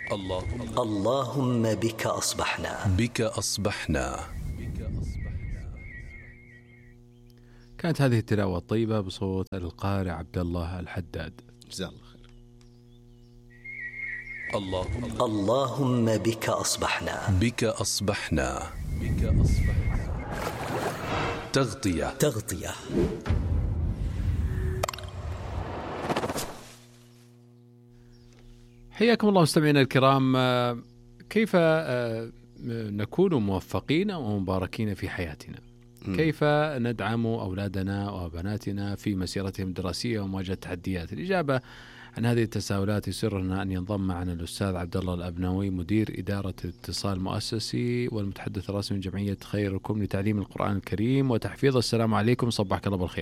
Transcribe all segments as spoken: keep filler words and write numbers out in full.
اللهم اللهم بك أصبحنا بك أصبحنا. كانت هذه التلاوة الطيبة بصوت القارئ عبد الله الحداد، جزاه الله خير. اللهم اللهم بك أصبحنا بك أصبحنا بك أصبحنا. تغطية تغطية. حياكم الله مستمعينا الكرام. كيف نكون موفقين ومباركين في حياتنا؟ كيف ندعم أولادنا وبناتنا في مسيرتهم الدراسية ومواجهة التحديات؟ الإجابة عن هذه التساؤلات يسرنا أن ينضم معنا الأستاذ عبد الله الأبنوي، مدير إدارة الاتصال المؤسسي والمتحدث الرسمي من جمعية خيركم لتعليم القرآن الكريم وتحفيظه. السلام عليكم، صبحك الله بالخير.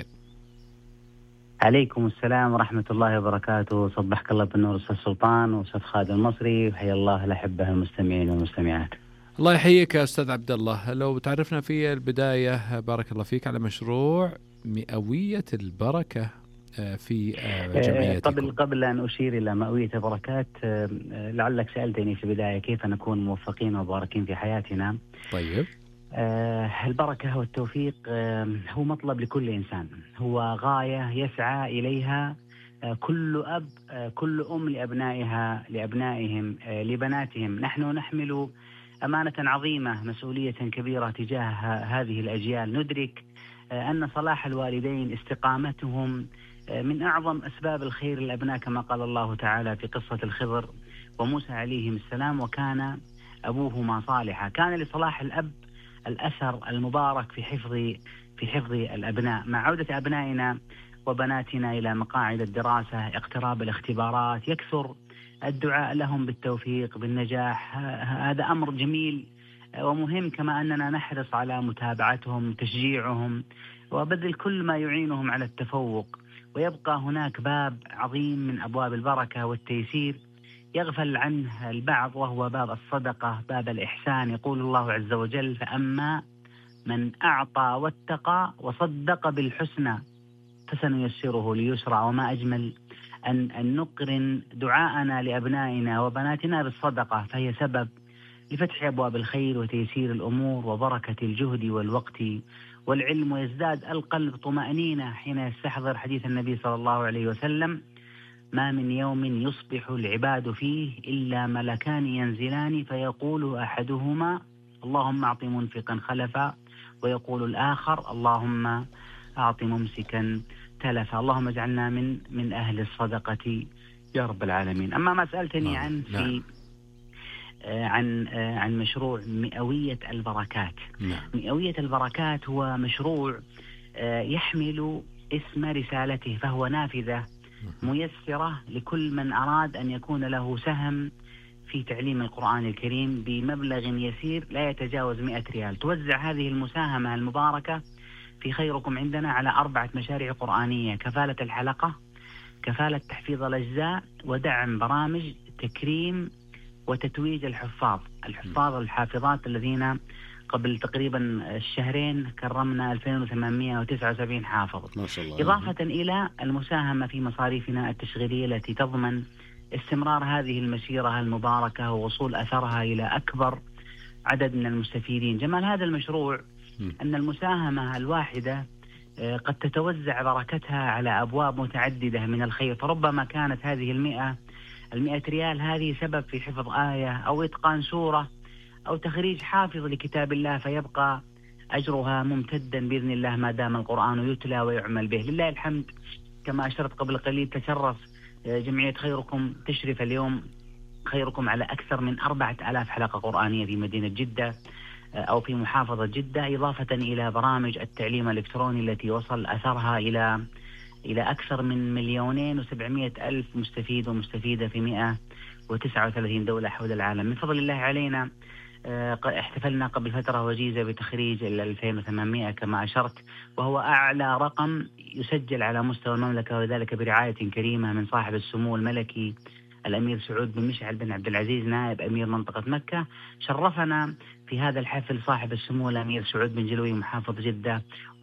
عليكم السلام ورحمة الله وبركاته. صبحك الله بالنور أستاذ سلطان وأستاذ خالد المصري، وحيا الله الأحبة المستمعين والمستمعات. الله يحييك يا أستاذ عبد الله. لو تعرفنا في البداية بارك الله فيك على مشروع مئوية البركة في جمعيتكم. قبل قبل أن أشير إلى مئوية البركات، لعلك سألتني في البداية كيف نكون موفقين ومباركين في حياتنا. طيب. آه البركة والتوفيق آه هو مطلب لكل إنسان، هو غاية يسعى إليها آه كل أب آه كل أم لأبنائها لأبنائهم آه لبناتهم. نحن نحمل أمانة عظيمة، مسؤولية كبيرة تجاه هذه الأجيال. ندرك آه أن صلاح الوالدين استقامتهم آه من أعظم أسباب الخير للأبناء، كما قال الله تعالى في قصة الخضر وموسى عليهم السلام: وكان أبوهما صالحا. كان لصلاح الأب الأثر المبارك في حفظ في حفظ الأبناء. مع عودة أبنائنا وبناتنا إلى مقاعد الدراسة، اقتراب الاختبارات، يكثر الدعاء لهم بالتوفيق بالنجاح. هذا أمر جميل ومهم، كما أننا نحرص على متابعتهم، تشجيعهم، وبذل كل ما يعينهم على التفوق. ويبقى هناك باب عظيم من أبواب البركة والتيسير يغفل عنه البعض، وهو باب الصدقة، باب الإحسان. يقول الله عز وجل: فأما من أعطى واتقى وصدق بالحسنى فسنيسره ليسرى. وما أجمل أن, أن نقرن دعاءنا لأبنائنا وبناتنا بالصدقة، فهي سبب لفتح أبواب الخير وتيسير الأمور وبركة الجهد والوقت والعلم. ويزداد القلب طمأنينة حين يستحضر حديث النبي صلى الله عليه وسلم: ما من يوم يصبح العباد فيه إلا ملكان ينزلان فيقول أحدهما اللهم أعط منفقا خلفا، ويقول الآخر اللهم أعط ممسكا تلفا. اللهم اجعلنا من من أهل الصدقة يا رب العالمين. أما ما سألتني عن في آه عن آه عن مشروع مئوية البركات. نعم. مئوية البركات هو مشروع آه يحمل اسم رسالته، فهو نافذة ميسرة لكل من أراد أن يكون له سهم في تعليم القرآن الكريم بمبلغ يسير لا يتجاوز مئة ريال. توزع هذه المساهمة المباركة في خيركم عندنا على أربعة مشاريع قرآنية: كفالة الحلقة، كفالة تحفيظ الأجزاء، ودعم برامج تكريم وتتويج الحفاظ الحفاظ الحافظات الذين قبل تقريبا الشهرين كرمنا ألفين وثمانمئة وتسعة وسبعين حافظ، ما شاء الله. إضافة إلى المساهمة في مصاريفنا التشغيلية التي تضمن استمرار هذه المسيرة المباركة ووصول أثرها إلى أكبر عدد من المستفيدين. جمال هذا المشروع أن المساهمة الواحدة قد تتوزع بركتها على أبواب متعددة من الخير، فربما كانت هذه المئة المئة ريال هذه سبب في حفظ آية أو إتقان سورة أو تخريج حافظ لكتاب الله، فيبقى أجرها ممتدا بإذن الله ما دام القرآن يتلى ويعمل به. لله الحمد، كما أشرت قبل قليل، تشرف جمعية خيركم تشرف اليوم خيركم على أكثر من أربعة آلاف حلقة قرآنية في مدينة جدة أو في محافظة جدة، إضافة إلى برامج التعليم الإلكتروني التي وصل أثرها إلى إلى أكثر من مليونين وسبعمائة ألف مستفيد ومستفيدة في مئة وتسعة وثلاثين دولة حول العالم. من فضل الله علينا احتفلنا قبل فترة وجيزة بتخريج ال ألفين وثمانمئة كما أشرت، وهو أعلى رقم يسجل على مستوى المملكة، وذلك برعاية كريمة من صاحب السمو الملكي الأمير سعود بن مشعل بن عبد العزيز نائب أمير منطقة مكة. شرفنا في هذا الحفل صاحب السمو الأمير سعود بن جلوي محافظ جدة،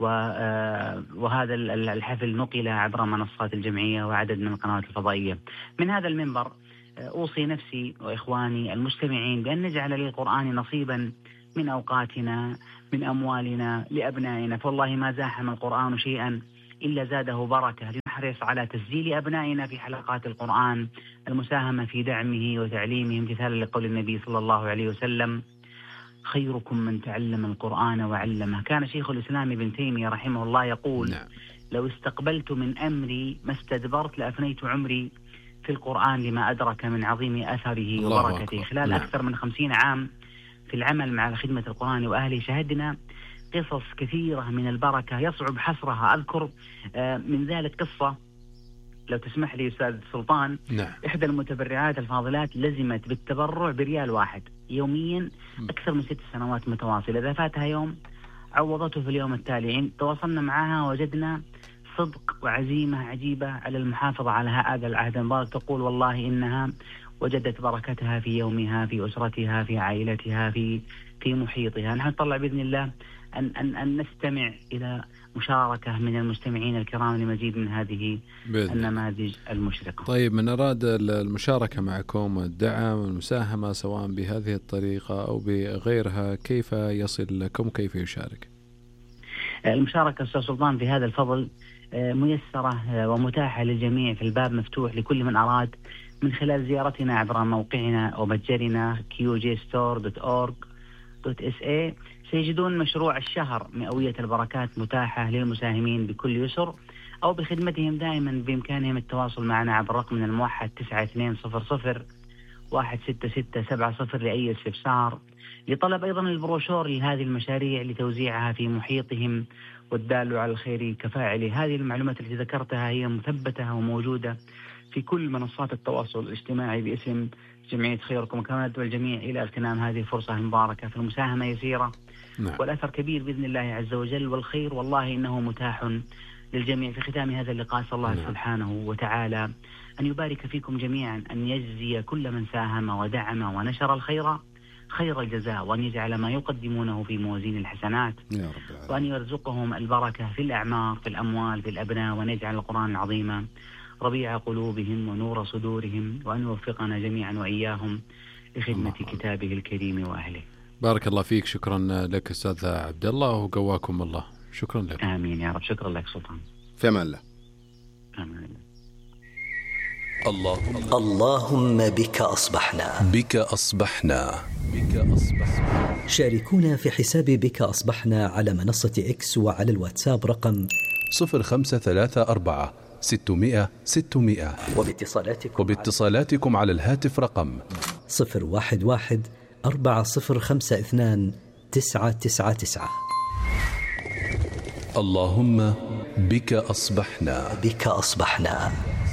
وهذا الحفل نقل عبر منصات الجمعية وعدد من القنوات الفضائية. من هذا المنبر أوصي نفسي وإخواني المستمعين بأن نجعل للقرآن نصيبا من أوقاتنا، من أموالنا، لأبنائنا. فوالله ما زاحم القرآن شيئا إلا زاده بركة. لنحرص على تسجيل أبنائنا في حلقات القرآن، المساهمة في دعمه وتعليمه، امتثالا لقول النبي صلى الله عليه وسلم: خيركم من تعلم القرآن وعلمه. كان شيخ الإسلام ابن تيمية رحمه الله يقول: نعم. لو استقبلت من أمري ما استدبرت لأفنيت عمري في القرآن لما أدرك من عظيم أثره وبركته. خلال نعم. أكثر من خمسين عام في العمل مع خدمة القرآن وأهله شهدنا قصص كثيرة من البركة يصعب حصرها. أذكر من ذلك قصة لو تسمح لي أستاذ سلطان. نعم. إحدى المتبرعات الفاضلات لزمت بالتبرع بريال واحد يوميا أكثر من ست سنوات متواصلة. إذا فاتها يوم عوضته في اليوم التالي. تواصلنا معها وجدنا صدق وعزيمة عجيبة على المحافظة على هذا العهد المبارك. تقول: والله إنها وجدت بركتها في يومها، في أسرتها، في عائلتها، في في محيطها. نحن نطلع بإذن الله أن أن أن نستمع إلى مشاركة من المستمعين الكرام لمزيد من هذه النماذج المشرقة. طيب، من أراد المشاركة معكم والدعم والمساهمة سواء بهذه الطريقة أو بغيرها، كيف يصل لكم؟ كيف يشارك؟ المشاركة أستاذ سلطان في هذا الفضل ميسرة ومتاحة للجميع، في الباب مفتوح لكل من أراد من خلال زيارتنا عبر موقعنا أو متجرنا كيو جي ستور دوت أورج دوت إس إيه. سيجدون مشروع الشهر مئوية البركات متاحة للمساهمين بكل يسر، أو بخدمتهم دائما بإمكانهم التواصل معنا عبر رقمنا الموحد تسعة اثنين صفر صفر واحد ستة ستة سبعة صفر لأي استفسار، لطلب أيضا البروشور لهذه المشاريع لتوزيعها في محيطهم، والدال على الخير كفاعله. هذه المعلومات التي ذكرتها هي مثبتة وموجودة في كل منصات التواصل الاجتماعي باسم جمعية خيركم. وكما ندعو الجميع إلى اغتنام هذه الفرصة المباركة، في المساهمة يسيرة نعم. والأثر كبير بإذن الله عز وجل، والخير والله إنه متاح للجميع. في ختام هذا اللقاء صلى الله نعم. سبحانه وتعالى أن يبارك فيكم جميعا، أن يجزي كل من ساهم ودعم ونشر الخير خير الجزاء، وأن يجعل ما يقدمونه في موازين الحسنات، يا رب، وأن يرزقهم البركة في الأعمار، في الأموال، في الأبناء، وأن يجعل القرآن العظيم ربيع قلوبهم ونور صدورهم، وأن يوفقنا جميعا وإياهم لخدمة كتابه الكريم وأهله. بارك الله فيك. شكرا لك أستاذ عبد الله، وقواكم الله. شكرا لك. آمين يا رب. شكرا لك سلطان. في أمان الله. آمين. اللهم اللهم بك أصبحنا بك أصبحنا بك أصبحنا. شاركونا في حساب بك أصبحنا على منصة إكس وعلى الواتساب رقم صفر خمسة ثلاثة أربعة ستمائة ستمائة، وباتصالاتكم وباتصالاتكم على الهاتف رقم صفر واحد واحد أربعة صفر خمسة اثنان تسعة تسعة تسعة. اللهم بك أصبحنا بك أصبحنا.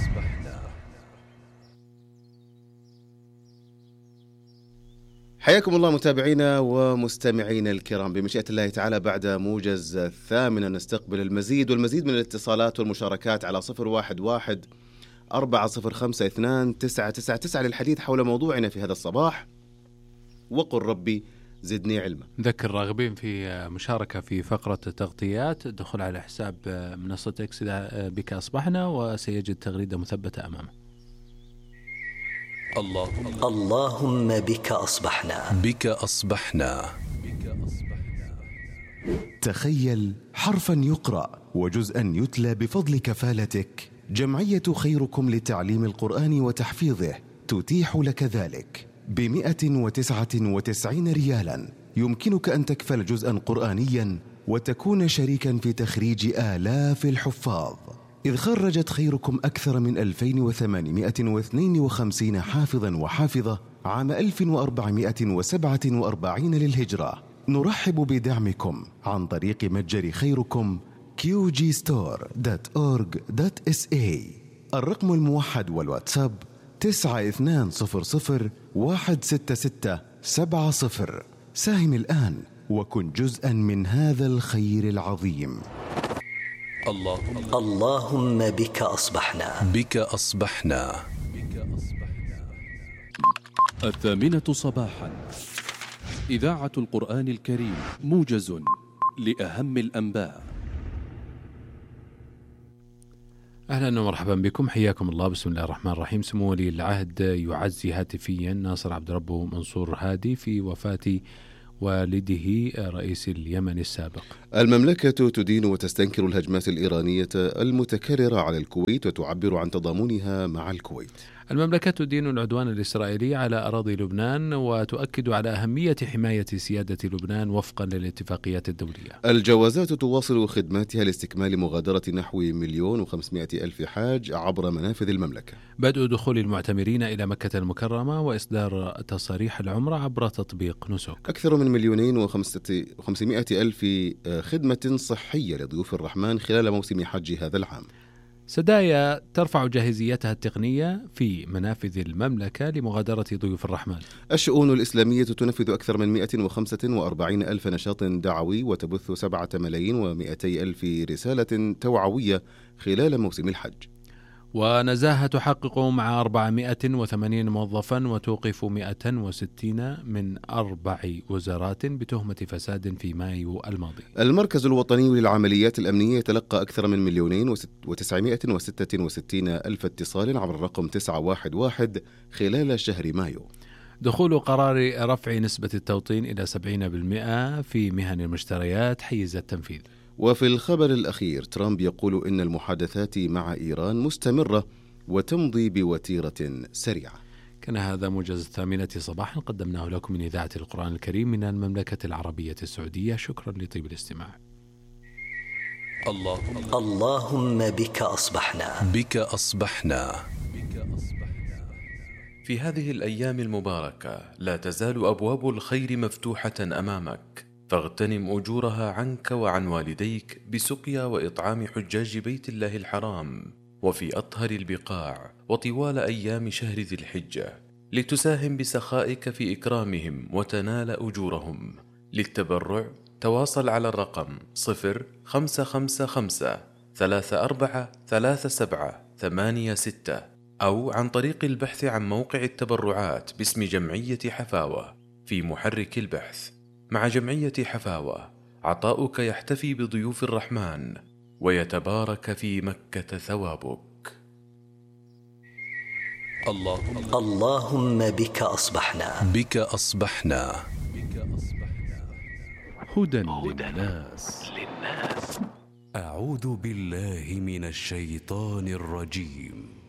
حياكم الله متابعينا ومستمعينا الكرام. بمشيئة الله تعالى بعد موجز الثامنة نستقبل المزيد والمزيد من الاتصالات والمشاركات على صفر واحد واحد أربعة صفر خمسة اثنان تسعة تسعة تسعة للحديث حول موضوعنا في هذا الصباح، وقل ربي زدني علما. نذكر راغبين في مشاركة في فقرة التغطيات دخل على حساب منصة إكس بك أصبحنا، وسيجد تغريدة مثبتة أمامه. اللهم اللهم بك أصبحنا بك أصبحنا. تخيل حرفا يقرأ وجزءا يتلى بفضل كفالتك. جمعية خيركم لتعليم القرآن وتحفيظه تتيح لك ذلك بمئة وتسعة وتسعين ريالا. يمكنك أن تكفل جزءا قرآنيا وتكون شريكا في تخريج آلاف الحفاظ، إذ خرجت خيركم أكثر من ألفين وثمانمائة واثنين وخمسين حافظا وحافظة عام ألف وأربعمائة وسبعة وأربعين للهجرة. نرحب بدعمكم عن طريق متجر خيركم كيو جي ستور دوت أورج دوت إس إيه. الرقم الموحد والواتساب تسعة اثنان صفر صفر واحد ستة ستة سبعة صفر. ساهم الآن وكن جزءا من هذا الخير العظيم. اللهم اللهم بك أصبحنا بك أصبحنا. الثامنة صباحا، إذاعة القرآن الكريم، موجز لأهم الأنباء. أهلا ومرحبا بكم، حياكم الله. بسم الله الرحمن الرحيم. سمو ولي العهد يعزي هاتفيا ناصر عبد ربه منصور هادي في وفاة والده رئيس اليمن السابق. المملكة تدين وتستنكر الهجمات الإيرانية المتكررة على الكويت وتعبر عن تضامنها مع الكويت. المملكة تدين العدوان الإسرائيلي على أراضي لبنان وتؤكد على أهمية حماية سيادة لبنان وفقا للاتفاقيات الدولية. الجوازات تواصل خدماتها لاستكمال مغادرة نحو مليون وخمسمائة ألف حاج عبر منافذ المملكة. بدء دخول المعتمرين إلى مكة المكرمة وإصدار تصاريح العمرة عبر تطبيق نسك. أكثر من مليونين وخمسمائة ألف خدمة صحية لضيوف الرحمن خلال موسم حج هذا العام. سدايا ترفع جاهزيتها التقنية في منافذ المملكة لمغادرة ضيوف الرحمن. الشؤون الإسلامية تنفذ أكثر من مئة وخمسة وأربعين ألف نشاط دعوي وتبث سبعة ملايين ومئتي ألف رسالة توعوية خلال موسم الحج. ونزاهة تحقق مع أربعمائة وثمانين موظفا وتوقف مئة وستين من أربع وزارات بتهمة فساد في مايو الماضي. المركز الوطني للعمليات الأمنية يتلقى أكثر من مليونين وتسعمائة وستة وستين ألف اتصال عبر الرقم تسعة واحد واحد خلال شهر مايو. دخول قرار رفع نسبة التوطين إلى سبعين بالمئة في مهن المشتريات حيز التنفيذ. وفي الخبر الأخير ترامب يقول إن المحادثات مع إيران مستمرة وتمضي بوتيرة سريعة. كان هذا موجز الثامنة صباحا قدمناه لكم من إذاعة القرآن الكريم من المملكة العربية السعودية. شكرا لطيب الاستماع. اللهم اللهم بك أصبحنا بك أصبحنا. في هذه الأيام المباركة لا تزال أبواب الخير مفتوحة أمامك، فاغتنم أجورها عنك وعن والديك بسقيا وإطعام حجاج بيت الله الحرام وفي أطهر البقاع وطوال أيام شهر ذي الحجة، لتساهم بسخائك في إكرامهم وتنال أجورهم. للتبرع تواصل على الرقم صفر خمسة خمسة خمسة ثلاثة أربعة ثلاثة سبعة ثمانية ستة أو عن طريق البحث عن موقع التبرعات باسم جمعية حفاوة في محرك البحث. مع جمعية حفاوة عطاؤك يحتفي بضيوف الرحمن ويتبارك في مكة ثوابك. اللهم اللهم بك أصبحنا بك أصبحنا. هدى للناس. أعوذ بالله من الشيطان الرجيم.